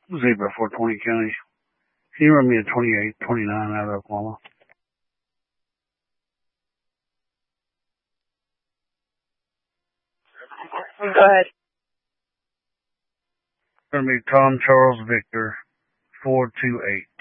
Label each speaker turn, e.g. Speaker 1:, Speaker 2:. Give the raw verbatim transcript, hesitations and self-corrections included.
Speaker 1: Zebra four twenty County. Can you run me a twenty-eight twenty-nine out of Oklahoma?
Speaker 2: Go ahead.
Speaker 1: Run me Tom Charles Victor four two eight.